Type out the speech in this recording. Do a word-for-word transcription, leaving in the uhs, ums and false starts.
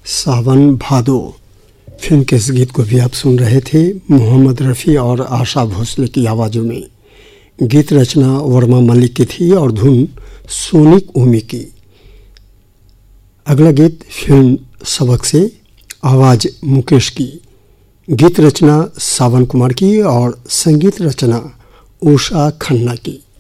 सावन भादो film के इस गीत को भी आप सुन रहे थे मोहम्मद रफ़ी और आशा भोसले की आवाज़ों में। गीत रचना वर्मा मलिक की थी और धुन सोनिक ओमी की। अगला गीत फिल्म सबक से, आवाज़ मुकेश की। गीत रचना सावन कुमार की और संगीत रचना उषा खन्ना की।